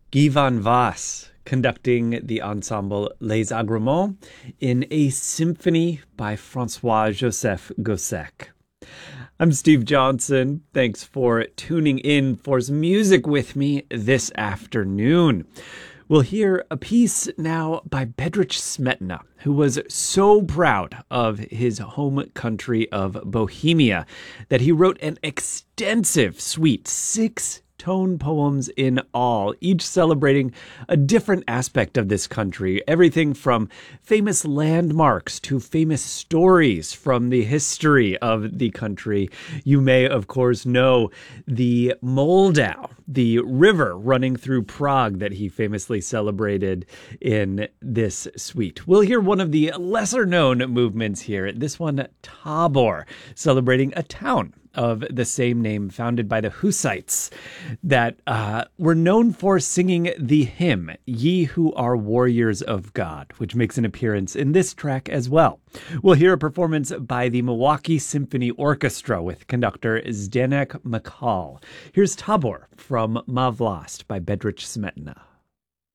Guy van Vass conducting the ensemble Les Agrumons in a symphony by Francois-Joseph Gossec. I'm Steve Johnson. Thanks for tuning in for some music with me this afternoon. We'll hear a piece now by Bedřich Smetana, who was so proud of his home country of Bohemia that he wrote an extensive suite, 6-tone poems in all, each celebrating a different aspect of this country. Everything from famous landmarks to famous stories from the history of the country. You may, of course, know the Moldau, the river running through Prague that he famously celebrated in this suite. We'll hear one of the lesser-known movements here, this one, Tabor, celebrating a town of the same name founded by the Hussites that were known for singing the hymn, Ye Who Are Warriors of God, which makes an appearance in this track as well. We'll hear a performance by the Milwaukee Symphony Orchestra with conductor Zdeněk Makal. Here's Tabor from Ma Vlast by Bedřich Smetana.